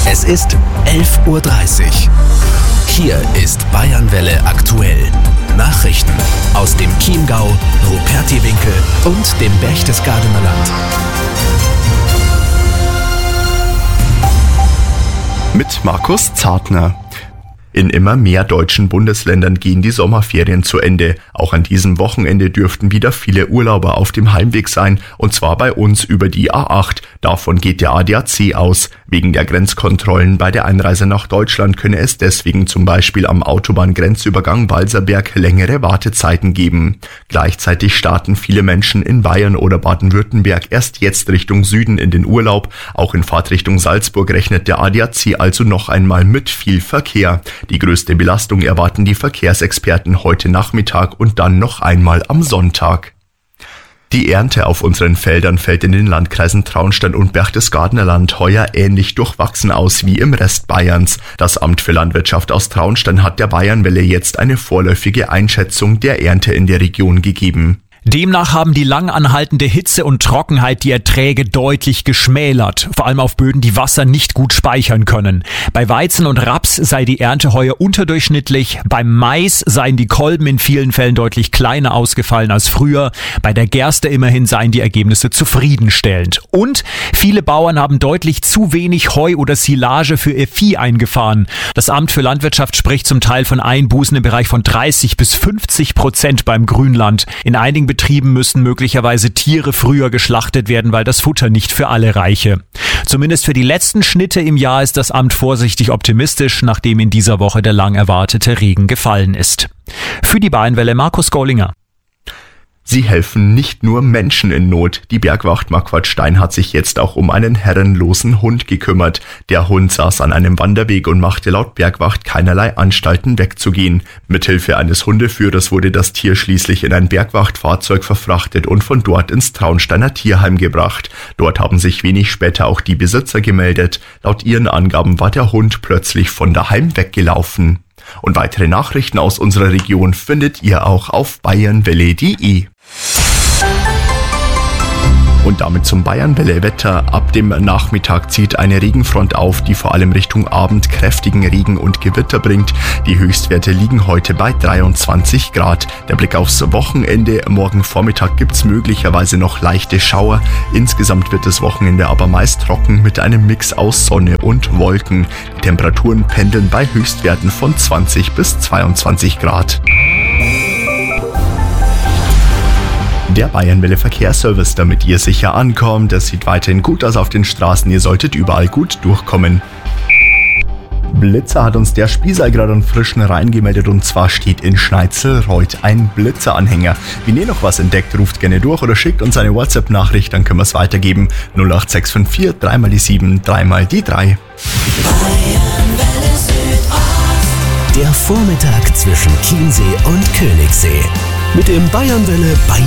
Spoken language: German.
Es ist 11:30 Uhr. Hier ist Bayernwelle aktuell. Nachrichten aus dem Chiemgau, Rupertiwinkel und dem Berchtesgadener Land. Mit Markus Zartner. In immer mehr deutschen Bundesländern gehen die Sommerferien zu Ende. Auch an diesem Wochenende dürften wieder viele Urlauber auf dem Heimweg sein, und zwar bei uns über die A8. Davon geht der ADAC aus. Wegen der Grenzkontrollen bei der Einreise nach Deutschland könne es deswegen zum Beispiel am Autobahngrenzübergang Balserberg längere Wartezeiten geben. Gleichzeitig starten viele Menschen in Bayern oder Baden-Württemberg erst jetzt Richtung Süden in den Urlaub. Auch in Fahrtrichtung Salzburg rechnet der ADAC also noch einmal mit viel Verkehr. Die größte Belastung erwarten die Verkehrsexperten heute Nachmittag und dann noch einmal am Sonntag. Die Ernte auf unseren Feldern fällt in den Landkreisen Traunstein und Berchtesgadener Land heuer ähnlich durchwachsen aus wie im Rest Bayerns. Das Amt für Landwirtschaft aus Traunstein hat der Bayernwelle jetzt eine vorläufige Einschätzung der Ernte in der Region gegeben. Demnach haben die lang anhaltende Hitze und Trockenheit die Erträge deutlich geschmälert, vor allem auf Böden, die Wasser nicht gut speichern können. Bei Weizen und Raps sei die Ernte heuer unterdurchschnittlich, beim Mais seien die Kolben in vielen Fällen deutlich kleiner ausgefallen als früher, bei der Gerste immerhin seien die Ergebnisse zufriedenstellend. Und viele Bauern haben deutlich zu wenig Heu oder Silage für ihr Vieh eingefahren. Das Amt für Landwirtschaft spricht zum Teil von Einbußen im Bereich von 30-50% beim Grünland. In einigen Betrieben müssen möglicherweise Tiere früher geschlachtet werden, weil das Futter nicht für alle reiche. Zumindest für die letzten Schnitte im Jahr ist das Amt vorsichtig optimistisch, nachdem in dieser Woche der lang erwartete Regen gefallen ist. Für die Bayernwelle Markus Gollinger. Sie helfen nicht nur Menschen in Not. Die Bergwacht Marquardt Stein hat sich jetzt auch um einen herrenlosen Hund gekümmert. Der Hund saß an einem Wanderweg und machte laut Bergwacht keinerlei Anstalten wegzugehen. Mithilfe eines Hundeführers wurde das Tier schließlich in ein Bergwachtfahrzeug verfrachtet und von dort ins Traunsteiner Tierheim gebracht. Dort haben sich wenig später auch die Besitzer gemeldet. Laut ihren Angaben war der Hund plötzlich von daheim weggelaufen. Und weitere Nachrichten aus unserer Region findet ihr auch auf bayernwelle.de. Und damit zum Bayernwelle-Wetter. Ab dem Nachmittag zieht eine Regenfront auf, die vor allem Richtung Abend kräftigen Regen und Gewitter bringt. Die Höchstwerte liegen heute bei 23 Grad. Der Blick aufs Wochenende. Morgen Vormittag gibt's möglicherweise noch leichte Schauer. Insgesamt wird das Wochenende aber meist trocken mit einem Mix aus Sonne und Wolken. Die Temperaturen pendeln bei Höchstwerten von 20 bis 22 Grad. Der Bayernwelle Verkehrsservice, damit ihr sicher ankommt. Das sieht weiterhin gut aus auf den Straßen. Ihr solltet überall gut durchkommen. Blitzer hat uns der Spiesal gerade an frischen Rhein gemeldet, und zwar steht in Schneitzelreuth ein Blitzeranhänger. Wenn ihr noch was entdeckt, ruft gerne durch oder schickt uns eine WhatsApp-Nachricht, dann können wir es weitergeben. 08654 3 die 7 3 die 3. Der Vormittag zwischen Chiemsee und Königssee. Mit dem Bayernwelle